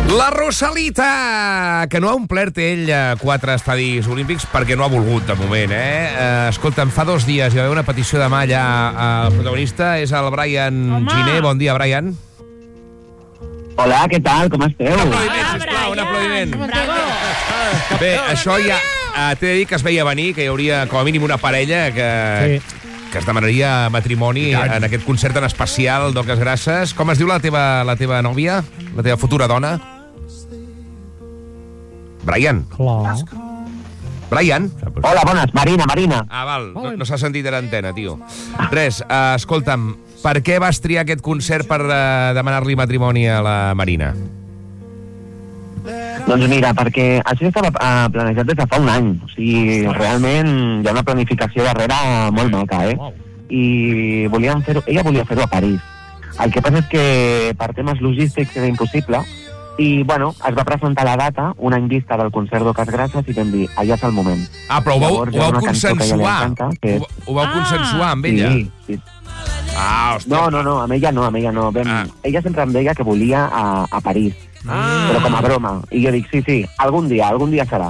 La Rosalita, que no ha omplert ell 4 estadis olímpics perquè no ha volgut, de moment, Escolta'm, fa 2 dies hi va haver una petició de mà allà. El protagonista és el Brian Giner. Bon dia, Brian. Hola, què tal? Com esteu? Un aplaudiment, sisplau, un aplaudiment. Bravo. Bé, això ja t'he de dir que es veia venir, que hi hauria com a mínim una parella que es demanaria matrimoni en aquest concert tan especial d'Oques Grasses. Com es diu la teva nòvia? La teva futura dona? Brian. Brian? Hola, bones. Marina. Ah, val. No s'ha sentit a l'antena, tio. Res, escolta'm, per què vas triar aquest concert per demanar-li matrimoni a la Marina? Doncs mira, perquè això estava planejat des de fa un any. O sigui, realment hi ha una planificació darrere molt maca, I ella volia fer-ho a París. El que passa és que per temes logístics era impossible i, bueno, es va presentar la data un any vista del concert d'Oques Grasses i vam dir, allà és el moment. Ah, però ho vau consensuar. Ho vau consensuar amb ella? Sí. Ah, hòstia. No, amb ella no. Ella sempre em deia que volia a París. Però com a broma. I jo dic, sí, algun dia serà.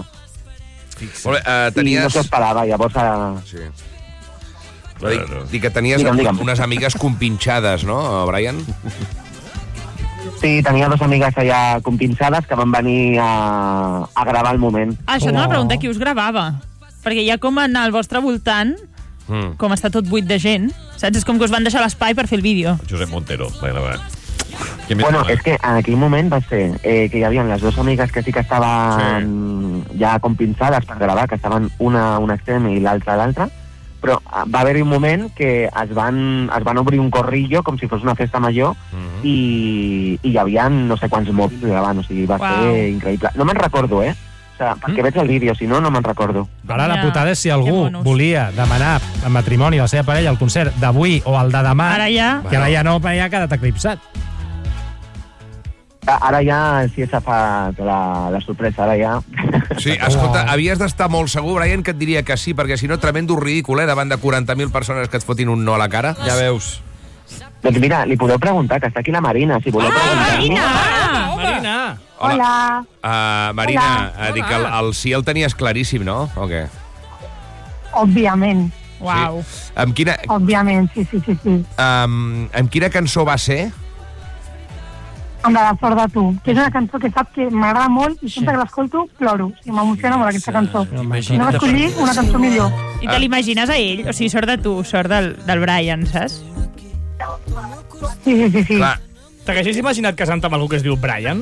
I no s'ho esperava, llavors... Sí. Dic que tenies unes amigues compinxades, no, Brian? Sí, tenia 2 amigues allà compinxades que van venir a gravar el moment. Això no la pregunta qui us gravava. Perquè ja com anar al vostre voltant, com està tot buit de gent, saps? És com que us van deixar l'espai per fer el vídeo. Josep Montero va gravar. Bueno, és que en aquell moment va ser que hi havia les 2 amigues que sí que estaven ja compinxades per gravar, que estaven una a un extrem i l'altra a l'altre, però va haver-hi un moment que es van obrir un corrillo com si fos una festa major i hi havia no sé quants mòbils gravant, o sigui, va ser increïble. No me'n recordo, O sigui, perquè veig el vídeo, si no me'n recordo. Ara la putada és si algú volia demanar en matrimoni a la seva parella el concert d'avui o el de demà, que ara ja no, perquè ja ha quedat eclipsat. Ara ja sí s'ha fet la sorpresa, ara ja... Sí, escolta, havies d'estar molt segur, Brian, que et diria que sí, perquè si no, tremendo ridícul, davant de 40.000 persones que et fotin un no a la cara. Ja veus. Doncs mira, li podeu preguntar, que està aquí la Marina, si voleu preguntar. Marina! Hola. Marina, dic que el sí el tenies claríssim, no? O què? Òbviament. Uau. Òbviament, sí. Amb quina cançó va ser? Amb la de Sort de tu, que és una cançó que sap que m'agrada molt i sempre que l'escolto ploro. O sigui, m'emociona molt aquesta cançó. No va escollir una cançó millor. I te l'imagines a ell? O sigui, Sort de tu, sort del Brian, saps? Sí. Clar. T'haguessis imaginat casant amb algú que es diu Brian?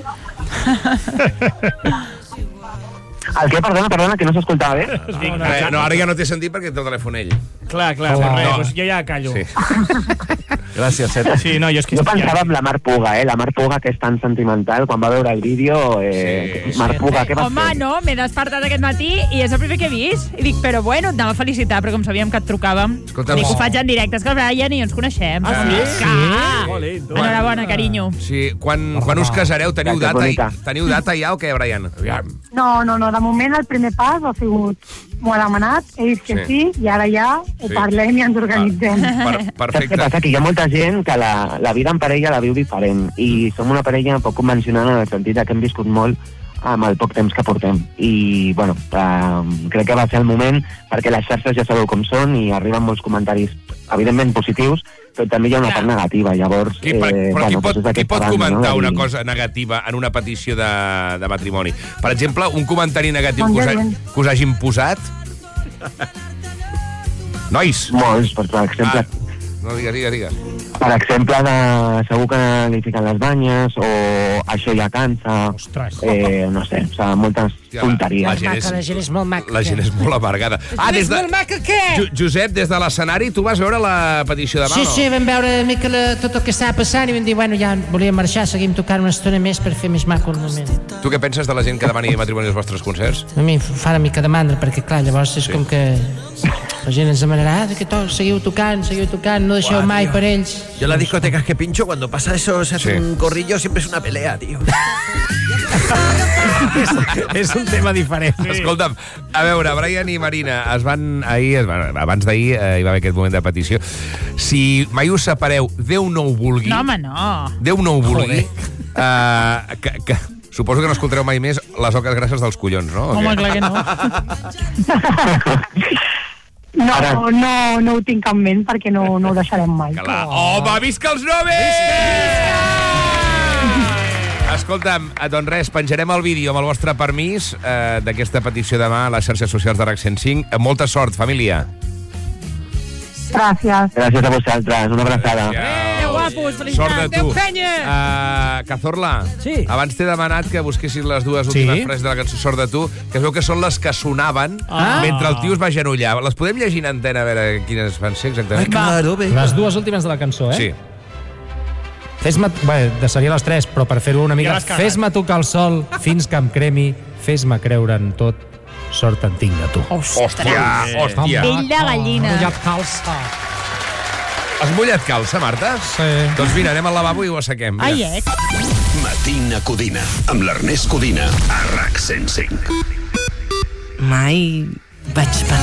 El què? Perdona, que no s'escoltava bé. No, ara ja no t'he sentit perquè té el telèfon ell. Clar, doncs jo ja callo. Sí. Gràcies, Seta. Sí, no, jo pensava en la Mar Puga, la Mar Puga, que és tan sentimental, quan va veure el vídeo, Mar Puga, què vas fer? Home, no, m'he despertat aquest matí i és el primer que he vist. I dic, però bueno, et anava a felicitar, però com sabíem que et trucàvem, dic, ho faig en directe, és que el Brian i jo ens coneixem. Sí? Enhorabona, carinyo. Sí, quan us casareu, teniu data ja o què, Brian? No, de moment el primer pas ha sigut m'ho ha demanat, he dit que sí, i ara ja ho parlem i ens organitzem. Perfecte. Saps què passa? Que hi ha molta gent que la vida en parella la viu diferent i som una parella poc convencional en el sentit que hem viscut molt amb el poc temps que portem. I, bueno, crec que va ser el moment perquè les xarxes ja sabeu com són i arriben molts comentaris, evidentment positius, però també hi ha una part negativa, llavors... Qui pot comentar una cosa negativa en una petició de matrimoni? Per exemple, un comentari negatiu que us hagin posat? Nois! Molts, per exemple... No, digues. Per exemple, segur que li fiquen les banyes, o això ja cansa, no sé, moltes tonteries. La gent és molt maca. La gent és molt amargada. És molt maca, què? Josep, des de l'escenari, tu vas veure la petició de mà, no? Sí, vam veure una mica tot el que estava passant i vam dir, bueno, ja volíem marxar, seguim tocant una estona més per fer més maco el moment. Tu què penses de la gent que demani matrimoni als vostres concerts? A mi fa una mica de mandra, perquè clar, llavors és com que la gent ens demanarà que seguiu tocant, no deixeu mai per ells. Yo las discotecas que pincho, cuando pasa eso, se hace un corrillo, siempre es una pelea, tío. És un tema diferent. Escolta'm, a veure, Brian i Marina abans d'ahir hi va haver aquest moment de petició. Si mai us separeu, Déu no ho vulgui. No, home, no. Déu no ho vulgui. Suposo que no escoltareu mai més les oques grasses dels collons, no? Home, clar que no. No ho tinc en ment perquè no ho deixarem mai. Home, visca els Noves! Escolta'm, doncs res, penjarem el vídeo amb el vostre permís d'aquesta petició demà a les xarxes socials de RAC 105. Molta sort, família. Gràcies. Gràcies a vosaltres, una abraçada. Guapos, felicitats. Sort de tu. Adéu, penya! Cazorla, sí. Abans t'he demanat que busquessis les dues últimes frases de la cançó Sort de tu, que es veu que són les que sonaven mentre el tio es va agenollar. Les podem llegir en antena a veure quines van ser exactament? Claro, bé. Les dues últimes de la cançó, Sí. Fes-me... Bé, seria les tres, però per fer-ho una mica... Fes-me tocar el sol fins que em cremi, fes-me creure en tot, sort en tinc de tu. Hòstia. Pell de gallina. Mullat calça. Has mullat calça, Marta? Sí. Doncs vine, anem al lavabo i ho assequem. Aiet. Matina Codina, amb l'Ernest Codina, a RAC 105. Mai vaig pensar